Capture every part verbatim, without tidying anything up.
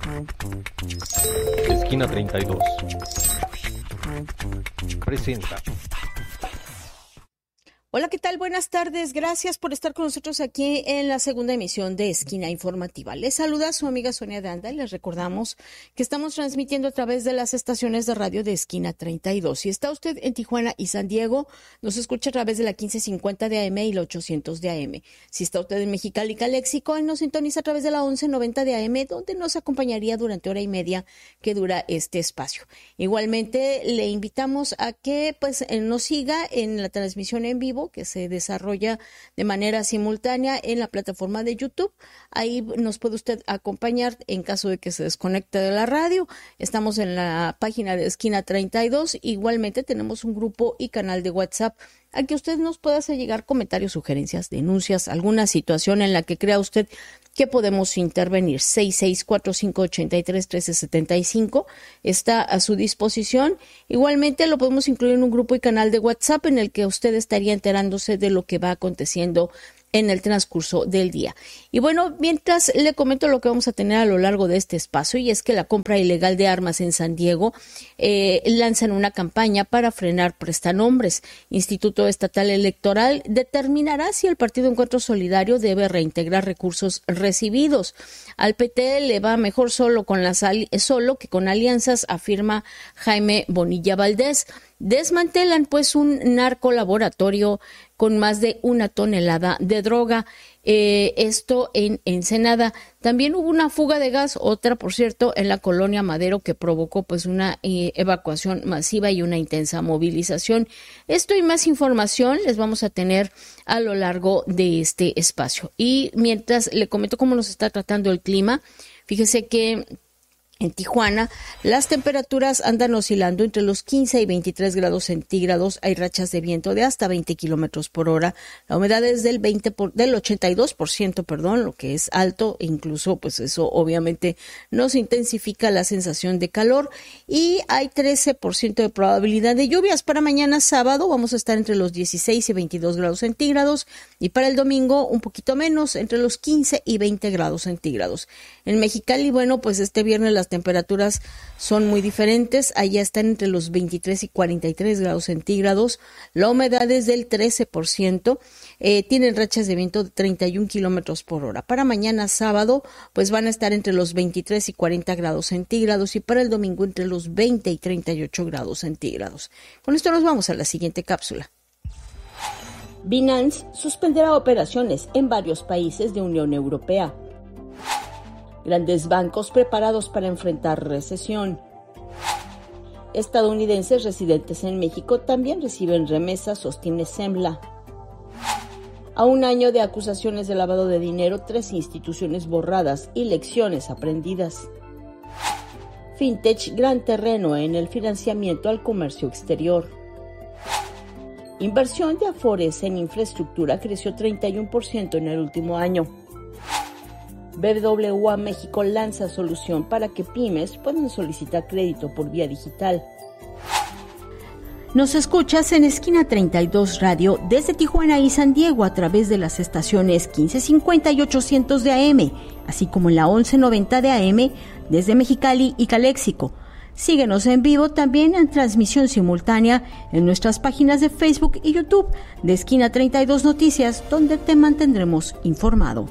Esquina treinta y dos presenta. Hola, ¿qué tal? Buenas tardes. Gracias por estar con nosotros aquí en la segunda emisión de Esquina Informativa. Les saluda su amiga Sonia de Anda y les recordamos que estamos transmitiendo a través de las estaciones de radio de Esquina treinta y dos. Si está usted en Tijuana y San Diego, nos escucha a través de la quince cincuenta de A M y la ochocientos de A M. Si está usted en Mexicali y Caléxico, nos sintoniza a través de la once noventa de A M, donde nos acompañaría durante hora y media que dura este espacio. Igualmente, le invitamos a que pues nos siga en la transmisión en vivo que se desarrolla de manera simultánea en la plataforma de YouTube. Ahí nos puede usted acompañar en caso de que se desconecte de la radio. Estamos en la página de Esquina treinta y dos. Igualmente tenemos un grupo y canal de WhatsApp a que usted nos pueda hacer llegar comentarios, sugerencias, denuncias, alguna situación en la que crea usted que podemos intervenir. seis seis cuatro cinco ocho tres uno tres siete cinco está a su disposición. Igualmente lo podemos incluir en un grupo y canal de WhatsApp en el que usted estaría enterándose de lo que va aconteciendo en el transcurso del día. Y bueno, mientras le comento lo que vamos a tener a lo largo de este espacio, y es que la compra ilegal de armas en San Diego eh, lanzan una campaña para frenar prestanombres. Instituto Estatal Electoral determinará si el Partido Encuentro Solidario debe reintegrar recursos recibidos. Al P T le va mejor solo con las ali- solo que con alianzas, afirma Jaime Bonilla Valdés. Desmantelan pues un narcolaboratorio con más de una tonelada de droga. Eh, esto en Ensenada. También hubo una fuga de gas, otra por cierto, en la colonia Madero, que provocó pues una eh, evacuación masiva y una intensa movilización. Esto y más información les vamos a tener a lo largo de este espacio. Y mientras le comento cómo nos está tratando el clima, fíjese que en Tijuana, las temperaturas andan oscilando entre los quince y veintitrés grados centígrados. Hay rachas de viento de hasta veinte kilómetros por hora. La humedad es del veinte por, del ochenta y dos por ciento, perdón, lo que es alto. Incluso, pues eso obviamente nos intensifica la sensación de calor. Y hay trece por ciento de probabilidad de lluvias. Para mañana sábado vamos a estar entre los dieciséis y veintidós grados centígrados. Y para el domingo un poquito menos, entre los quince y veinte grados centígrados. En Mexicali, bueno, pues este viernes las temperaturas son muy diferentes. Allá están entre los veintitrés y cuarenta y tres grados centígrados. La humedad es del trece por ciento. Eh, tienen rachas de viento de treinta y un kilómetros por hora. Para mañana sábado, pues van a estar entre los veintitrés y cuarenta grados centígrados. Y para el domingo entre los veinte y treinta y ocho grados centígrados. Con esto nos vamos a la siguiente cápsula. Binance suspenderá operaciones en varios países de Unión Europea. Grandes bancos preparados para enfrentar recesión. Estadounidenses residentes en México también reciben remesas, sostiene Sembla. A un año de acusaciones de lavado de dinero, tres instituciones borradas y lecciones aprendidas. Fintech, gran terreno en el financiamiento al comercio exterior. Inversión de Afores en infraestructura creció treinta y uno por ciento en el último año. B B W A México lanza solución para que pymes puedan solicitar crédito por vía digital. Nos escuchas en Esquina treinta y dos Radio desde Tijuana y San Diego a través de las estaciones quince cincuenta y ochocientos de A M, así como en la once noventa de A M desde Mexicali y Caléxico. Síguenos en vivo también en transmisión simultánea en nuestras páginas de Facebook y YouTube de Esquina treinta y dos Noticias, donde te mantendremos informado.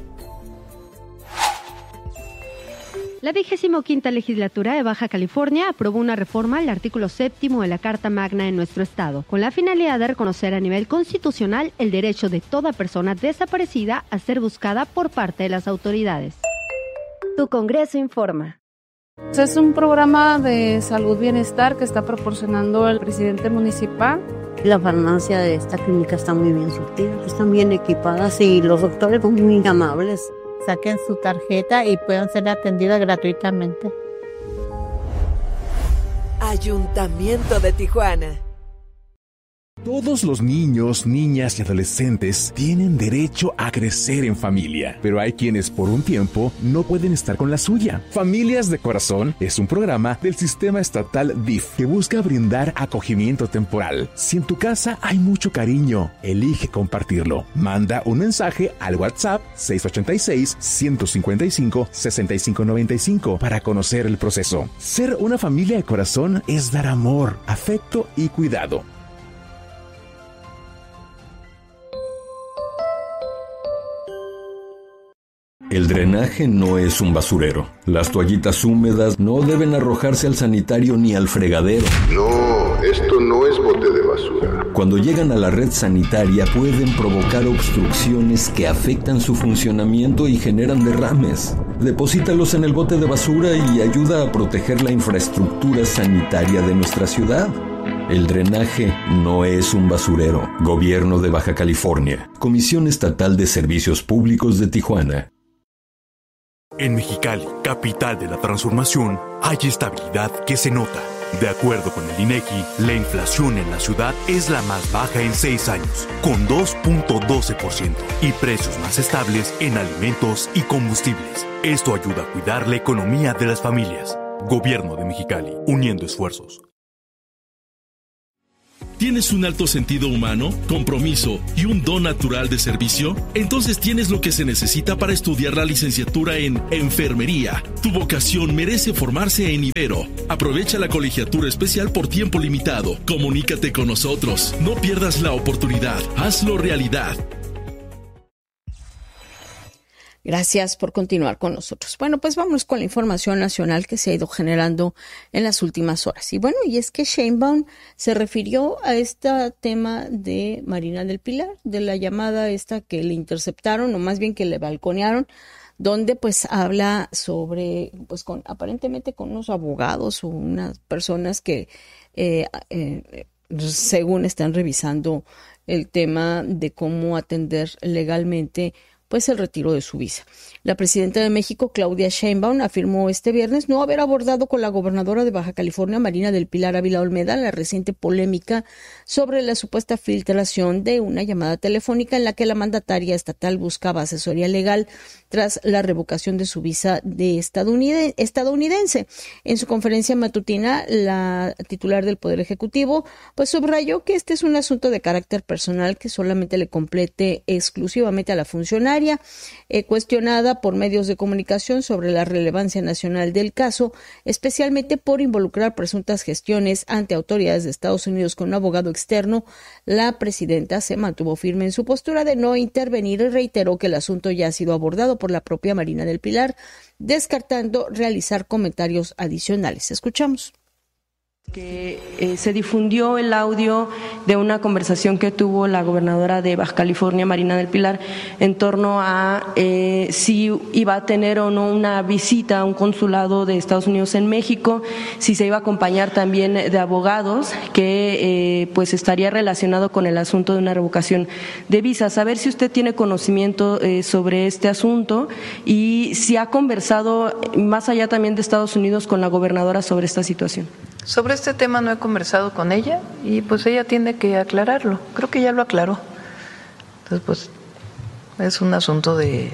La vigésimo quinta legislatura de Baja California aprobó una reforma al artículo séptimo de la Carta Magna en nuestro estado, con la finalidad de reconocer a nivel constitucional el derecho de toda persona desaparecida a ser buscada por parte de las autoridades. Tu Congreso informa. Es un programa de salud bienestar que está proporcionando el presidente municipal. La farmacia de esta clínica está muy bien surtida, están bien equipadas y los doctores son muy amables. Saquen su tarjeta y puedan ser atendidas gratuitamente. Ayuntamiento de Tijuana. Todos los niños, niñas y adolescentes tienen derecho a crecer en familia, pero hay quienes por un tiempo no pueden estar con la suya. Familias de Corazón es un programa del sistema estatal D I F que busca brindar acogimiento temporal. Si en tu casa hay mucho cariño, elige compartirlo. Manda un mensaje al WhatsApp seis ocho seis, uno cinco cinco, seis cinco nueve cinco para conocer el proceso. Ser una familia de corazón es dar amor, afecto y cuidado. El drenaje no es un basurero. Las toallitas húmedas no deben arrojarse al sanitario ni al fregadero. No, esto no es bote de basura. Cuando llegan a la red sanitaria pueden provocar obstrucciones que afectan su funcionamiento y generan derrames. Deposítalos en el bote de basura y ayuda a proteger la infraestructura sanitaria de nuestra ciudad. El drenaje no es un basurero. Gobierno de Baja California. Comisión Estatal de Servicios Públicos de Tijuana. En Mexicali, capital de la transformación, hay estabilidad que se nota. De acuerdo con el INEGI, la inflación en la ciudad es la más baja en seis años, con dos punto doce por ciento, y precios más estables en alimentos y combustibles. Esto ayuda a cuidar la economía de las familias. Gobierno de Mexicali, uniendo esfuerzos. ¿Tienes un alto sentido humano, compromiso y un don natural de servicio? Entonces tienes lo que se necesita para estudiar la licenciatura en Enfermería. Tu vocación merece formarse en Ibero. Aprovecha la colegiatura especial por tiempo limitado. Comunícate con nosotros. No pierdas la oportunidad. Hazlo realidad. Gracias por continuar con nosotros. Bueno, pues vamos con la información nacional que se ha ido generando en las últimas horas. Y bueno, y es que Sheinbaum se refirió a este tema de Marina del Pilar, de la llamada esta que le interceptaron, o más bien que le balconearon, donde pues habla sobre, pues con aparentemente con unos abogados o unas personas que eh, eh, según están revisando el tema de cómo atender legalmente pues el retiro de su visa. La presidenta de México, Claudia Sheinbaum, afirmó este viernes no haber abordado con la gobernadora de Baja California, Marina del Pilar Ávila Olmeda, la reciente polémica sobre la supuesta filtración de una llamada telefónica en la que la mandataria estatal buscaba asesoría legal tras la revocación de su visa de estadounidense. En su conferencia matutina, la titular del Poder Ejecutivo pues subrayó que este es un asunto de carácter personal que solamente le compete exclusivamente a la funcionaria. Eh, cuestionada por medios de comunicación sobre la relevancia nacional del caso, especialmente por involucrar presuntas gestiones ante autoridades de Estados Unidos con un abogado externo, la presidenta se mantuvo firme en su postura de no intervenir y reiteró que el asunto ya ha sido abordado por la propia Marina del Pilar, descartando realizar comentarios adicionales. Escuchamos. Que eh, se difundió el audio de una conversación que tuvo la gobernadora de Baja California, Marina del Pilar, en torno a eh, si iba a tener o no una visita a un consulado de Estados Unidos en México, si se iba a acompañar también de abogados, que eh, pues estaría relacionado con el asunto de una revocación de visas. A ver si usted tiene conocimiento eh, sobre este asunto y si ha conversado más allá también de Estados Unidos con la gobernadora sobre esta situación. Sobre este tema no he conversado con ella y pues ella tiene que aclararlo. Creo que ya lo aclaró. Entonces pues es un asunto de,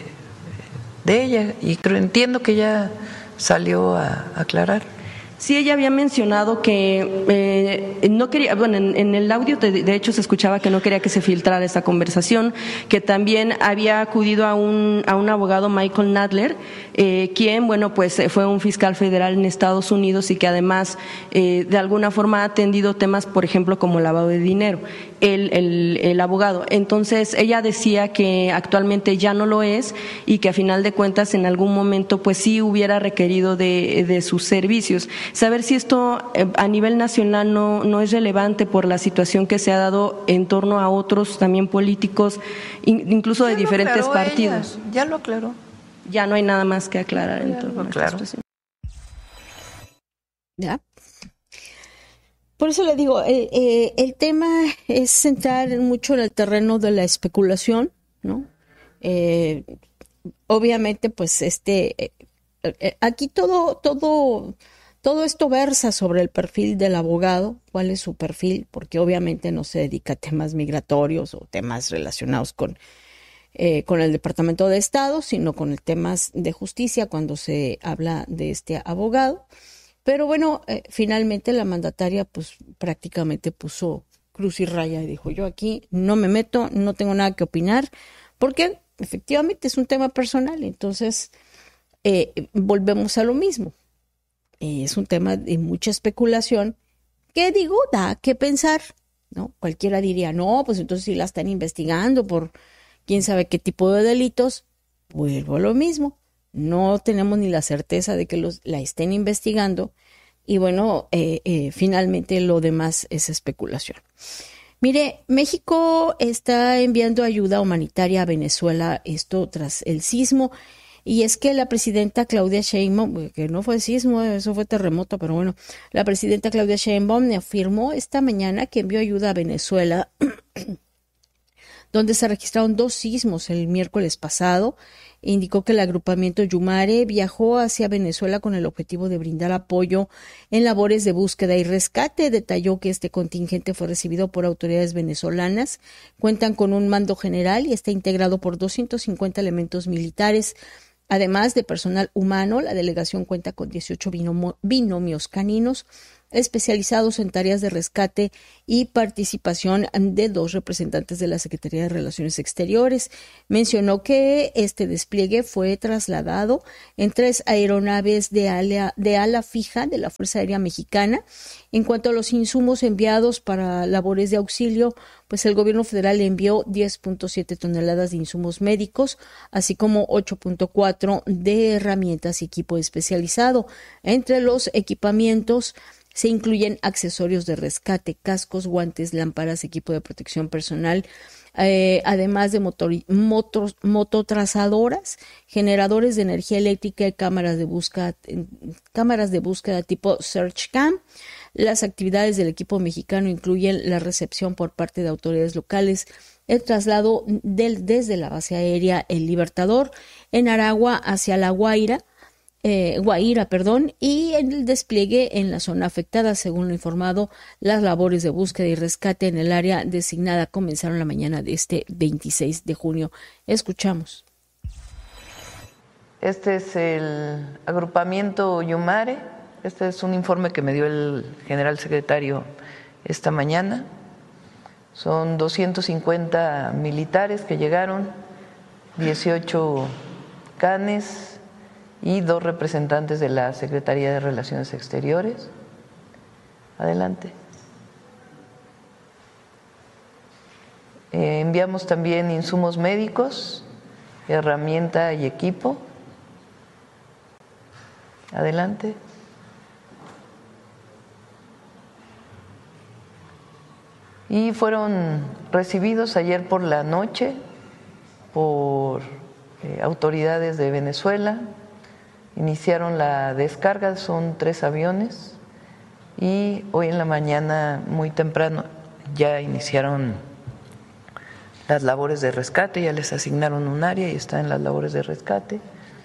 de ella y creo, entiendo que ella salió a aclarar. Sí, ella había mencionado que eh, no quería, bueno, en, en el audio de, de hecho se escuchaba que no quería que se filtrara esta conversación, que también había acudido a un, a un abogado, Michael Nadler, eh, quien, bueno, pues fue un fiscal federal en Estados Unidos y que además eh, de alguna forma ha atendido temas, por ejemplo, como lavado de dinero, el, el, el abogado. Entonces, ella decía que actualmente ya no lo es y que a final de cuentas en algún momento pues sí hubiera requerido de, de sus servicios. Saber si esto eh, a nivel nacional no, no es relevante por la situación que se ha dado en torno a otros también políticos, in, incluso de diferentes partidos. Ella, ya lo aclaró. Ya no hay nada más que aclarar en torno a esta situación. ¿Ya? Por eso le digo, eh, eh, el tema es centrar mucho en el terreno de la especulación, ¿no? Eh, obviamente, pues este, eh, eh, aquí todo, todo, Todo esto versa sobre el perfil del abogado, cuál es su perfil, porque obviamente no se dedica a temas migratorios o temas relacionados con, eh, con el Departamento de Estado, sino con el temas de justicia cuando se habla de este abogado. Pero bueno, eh, finalmente la mandataria pues prácticamente puso cruz y raya y dijo, yo aquí no me meto, no tengo nada que opinar, porque efectivamente es un tema personal. Entonces, eh, volvemos a lo mismo. Eh, es un tema de mucha especulación que, digo, da que pensar, ¿no? Cualquiera diría, no, pues entonces si la están investigando por quién sabe qué tipo de delitos, vuelvo a lo mismo. No tenemos ni la certeza de que los, la estén investigando y bueno, eh, eh, finalmente lo demás es especulación. Mire, México está enviando ayuda humanitaria a Venezuela, esto tras el sismo, y es que la presidenta Claudia Sheinbaum, que no fue sismo, eso fue terremoto, pero bueno, la presidenta Claudia Sheinbaum afirmó esta mañana que envió ayuda a Venezuela, donde se registraron dos sismos el miércoles pasado. Indicó que el agrupamiento Yumare viajó hacia Venezuela con el objetivo de brindar apoyo en labores de búsqueda y rescate. Detalló que este contingente fue recibido por autoridades venezolanas, cuentan con un mando general y está integrado por doscientos cincuenta elementos militares. Además de personal humano, la delegación cuenta con dieciocho binomios caninos especializados en tareas de rescate y participación de dos representantes de la Secretaría de Relaciones Exteriores. Mencionó que este despliegue fue trasladado en tres aeronaves de ala, de ala fija de la Fuerza Aérea Mexicana. En cuanto a los insumos enviados para labores de auxilio, pues el gobierno federal envió diez punto siete toneladas de insumos médicos, así como ocho punto cuatro de herramientas y equipo especializado. Entre los equipamientos se incluyen accesorios de rescate, cascos, guantes, lámparas, equipo de protección personal, eh, además de motor, motos, mototrazadoras, generadores de energía eléctrica y cámaras de búsqueda, cámaras de búsqueda tipo SearchCam. Las actividades del equipo mexicano incluyen la recepción por parte de autoridades locales, el traslado del, desde la base aérea El Libertador en Aragua hacia La Guaira, Eh, Guaira, perdón, y el despliegue en la zona afectada. Según lo informado, las labores de búsqueda y rescate en el área designada comenzaron la mañana de este veintiséis de junio. Escuchamos. Este es el agrupamiento Yumare. Este es un informe que me dio el general secretario esta mañana. Son doscientos cincuenta militares que llegaron, dieciocho canes y dos representantes de la Secretaría de Relaciones Exteriores. Adelante. Eh, enviamos también insumos médicos, herramienta y equipo. Adelante. Y fueron recibidos ayer por la noche por eh, autoridades de Venezuela. Iniciaron la descarga, son tres aviones, y hoy en la mañana muy temprano ya iniciaron las labores de rescate, ya les asignaron un área y están en las labores de rescate.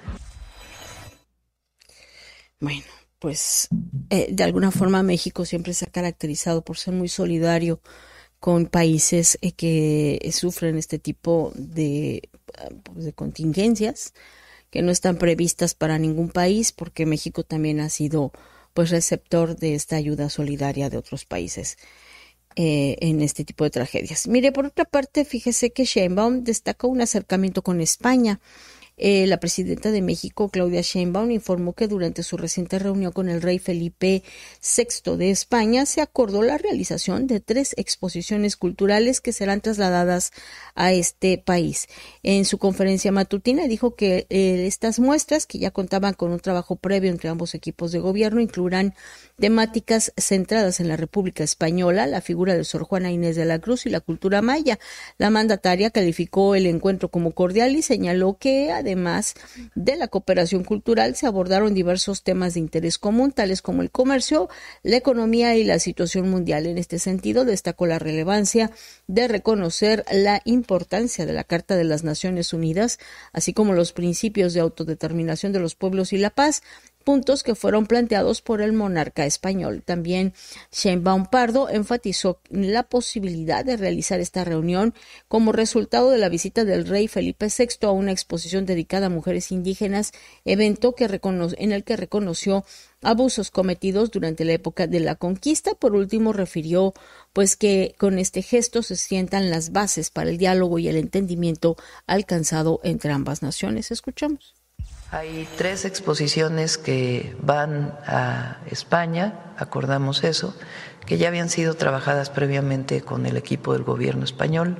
Bueno, pues eh, de alguna forma México siempre se ha caracterizado por ser muy solidario con países eh, que sufren este tipo de, de contingencias que no están previstas para ningún país, porque México también ha sido pues receptor de esta ayuda solidaria de otros países eh, en este tipo de tragedias. Mire, por otra parte, fíjese que Sheinbaum destacó un acercamiento con España. Eh, la presidenta de México, Claudia Sheinbaum, informó que durante su reciente reunión con el rey Felipe sexto de España se acordó la realización de tres exposiciones culturales que serán trasladadas a este país. En su conferencia matutina dijo que eh, estas muestras, que ya contaban con un trabajo previo entre ambos equipos de gobierno, incluirán temáticas centradas en la República Española, la figura de Sor Juana Inés de la Cruz y la cultura maya. La mandataria calificó el encuentro como cordial y señaló que además de la cooperación cultural se abordaron diversos temas de interés común, tales como el comercio, la economía y la situación mundial. En este sentido, destacó la relevancia de reconocer la importancia de la Carta de las Naciones Unidas, así como los principios de autodeterminación de los pueblos y la paz. puntos que fueron planteados por el monarca español. También Sheinbaum Pardo enfatizó la posibilidad de realizar esta reunión como resultado de la visita del rey Felipe sexto a una exposición dedicada a mujeres indígenas, evento que recono- en el que reconoció abusos cometidos durante la época de la conquista. Por último, refirió pues que con este gesto se sientan las bases para el diálogo y el entendimiento alcanzado entre ambas naciones. Escuchamos. Hay tres exposiciones que van a España, acordamos eso, que ya habían sido trabajadas previamente con el equipo del gobierno español.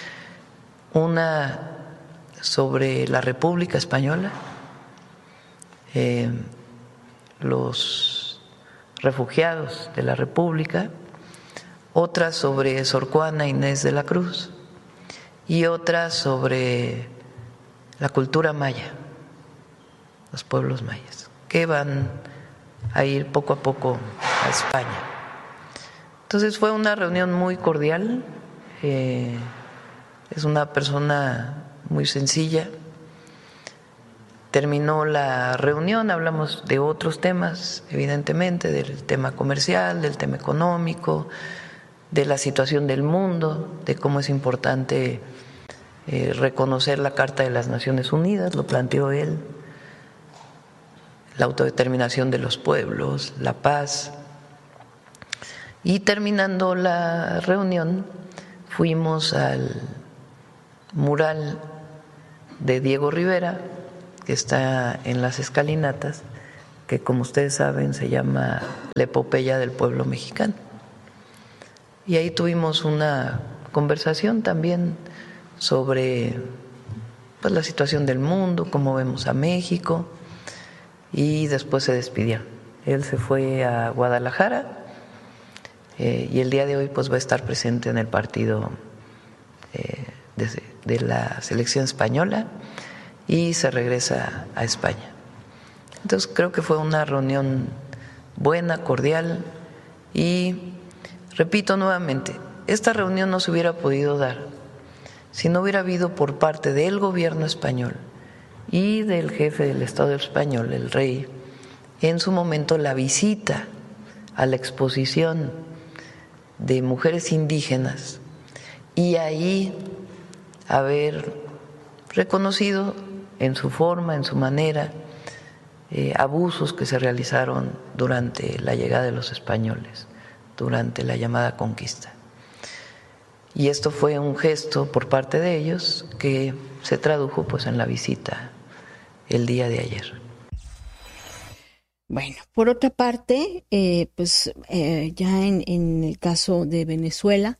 Una sobre la República Española, eh, los refugiados de la República, otra sobre Sor Juana Inés de la Cruz y otra sobre la cultura maya, los pueblos mayas, que van a ir poco a poco a España. Entonces fue una reunión muy cordial, eh, es una persona muy sencilla. Terminó la reunión, hablamos de otros temas, evidentemente, del tema comercial, del tema económico, de la situación del mundo, de cómo es importante eh, reconocer la Carta de las Naciones Unidas, lo planteó él, la autodeterminación de los pueblos, la paz. Y terminando la reunión, fuimos al mural de Diego Rivera, que está en las escalinatas, que como ustedes saben se llama La Epopeya del Pueblo Mexicano. Y ahí tuvimos una conversación también sobre pues, la situación del mundo, cómo vemos a México, y después se despidieron. Él se fue a Guadalajara eh, y el día de hoy pues, va a estar presente en el partido eh, de, de la selección española, y se regresa a España. Entonces creo que fue una reunión buena, cordial, y repito nuevamente, esta reunión no se hubiera podido dar si no hubiera habido por parte del gobierno español y del jefe del Estado español, el rey, en su momento la visita a la exposición de mujeres indígenas y ahí haber reconocido en su forma, en su manera, eh, abusos que se realizaron durante la llegada de los españoles, durante la llamada conquista. Y esto fue un gesto por parte de ellos que se tradujo pues en la visita el día de ayer. Bueno, por otra parte, eh, pues eh, ya en, en el caso de Venezuela,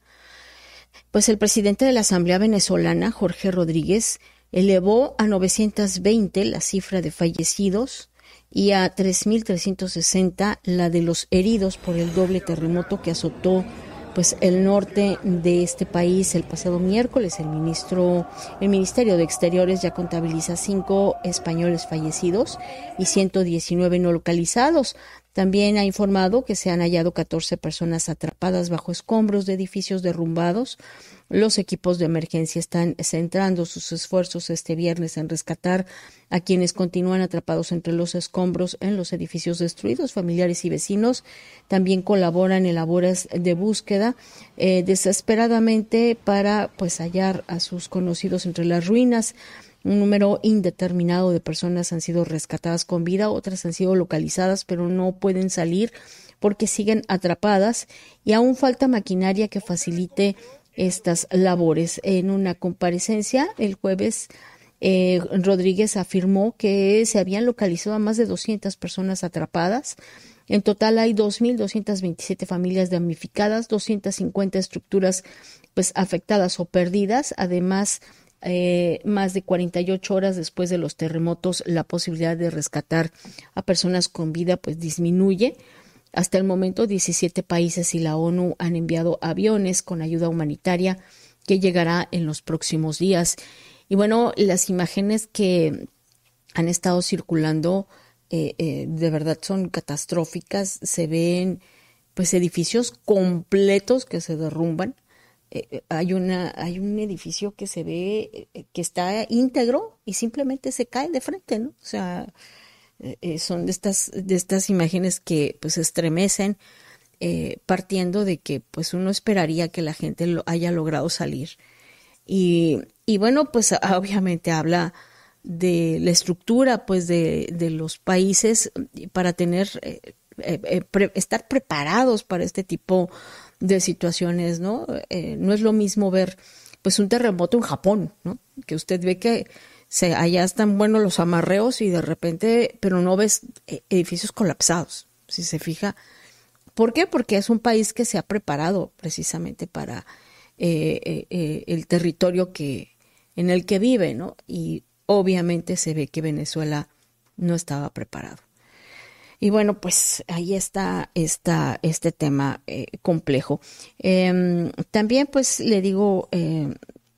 pues el presidente de la Asamblea Venezolana, Jorge Rodríguez, elevó a novecientos veinte la cifra de fallecidos y a tres mil trescientos sesenta la de los heridos por el doble terremoto que azotó pues el norte de este país el pasado miércoles. El ministro, el Ministerio de Exteriores ya contabiliza cinco españoles fallecidos y ciento diecinueve no localizados. También ha informado que se han hallado catorce personas atrapadas bajo escombros de edificios derrumbados. Los equipos de emergencia están centrando sus esfuerzos este viernes en rescatar a quienes continúan atrapados entre los escombros en los edificios destruidos. Familiares y vecinos también colaboran en labores de búsqueda eh, desesperadamente para pues hallar a sus conocidos entre las ruinas. Un número indeterminado de personas han sido rescatadas con vida, otras han sido localizadas pero no pueden salir porque siguen atrapadas y aún falta maquinaria que facilite estas labores. En una comparecencia el jueves, eh, Rodríguez afirmó que se habían localizado a más de doscientas personas atrapadas. En total hay dos mil doscientas veintisiete familias damnificadas, doscientas cincuenta estructuras pues afectadas o perdidas. Además, eh, más de cuarenta y ocho horas después de los terremotos, la posibilidad de rescatar a personas con vida pues disminuye. Hasta el momento, diecisiete países y la ONU han enviado aviones con ayuda humanitaria que llegará en los próximos días. Y bueno, las imágenes que han estado circulando eh, eh, de verdad son catastróficas. Se ven pues edificios completos que se derrumban. Eh, hay una hay un edificio que se ve eh, que está íntegro y simplemente se cae de frente, ¿no? O sea, Eh, son de estas, de estas imágenes que pues estremecen, eh, partiendo de que pues uno esperaría que la gente lo haya logrado salir. Y, y bueno, pues obviamente habla de la estructura pues de, de los países para tener, eh, eh, pre, estar preparados para este tipo de situaciones, ¿no? Eh, no es lo mismo ver pues un terremoto en Japón, ¿no? Que usted ve que se, allá están buenos los amarreos y de repente, pero no ves edificios colapsados, si se fija. ¿Por qué? Porque es un país que se ha preparado precisamente para eh, eh, eh, el territorio que, en el que vive, ¿no? Y obviamente se ve que Venezuela no estaba preparado. Y bueno, pues ahí está, está este tema eh, complejo. Eh, también pues le digo, eh,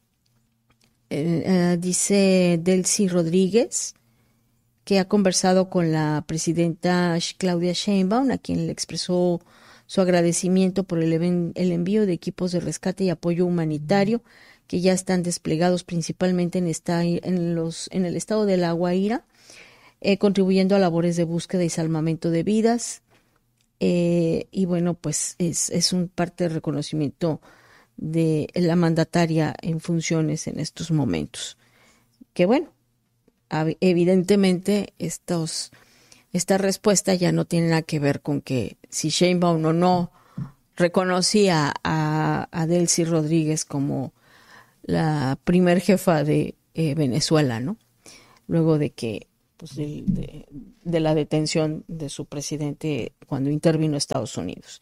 eh, eh, dice Delcy Rodríguez, que ha conversado con la presidenta Claudia Sheinbaum, a quien le expresó su agradecimiento por el, el envío de equipos de rescate y apoyo humanitario que ya están desplegados principalmente en, esta, en, los, en el estado de La Guaira, eh, contribuyendo a labores de búsqueda y salvamento de vidas. Eh, y bueno, pues es, es un parte de reconocimiento de la mandataria en funciones en estos momentos. Que bueno, evidentemente estos, esta respuesta ya no tiene nada que ver con que si Sheinbaum o no reconocía a, a Delcy Rodríguez como la primer jefa de eh, Venezuela, ¿no? Luego de que pues, de, de, de la detención de su presidente cuando intervino Estados Unidos.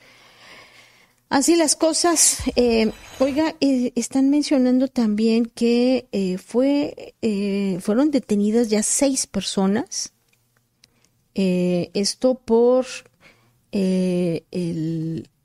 Así las cosas. Eh, oiga, eh, están mencionando también que eh, fue eh, fueron detenidas ya seis personas. Eh, esto por eh, el,